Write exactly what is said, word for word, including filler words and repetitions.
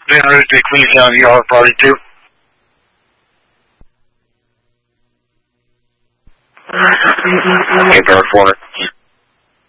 Then I to Queenstown, you all party too. Okay, Dark Water.